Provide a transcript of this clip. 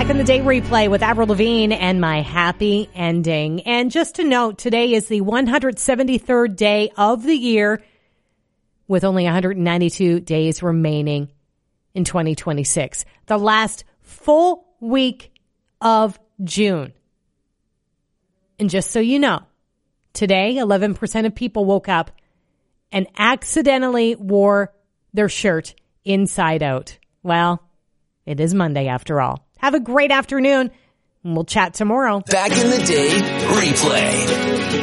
Back in the Day replay with Avril Lavigne and My Happy Ending. And just to note, today is the 173rd day of the year with only 192 days remaining in 2026. The last full week of June. And just so you know, today 11% of people woke up and accidentally wore their shirt inside out. Well, it is Monday after all. Have a great afternoon, and we'll chat tomorrow. Back in the Day replay.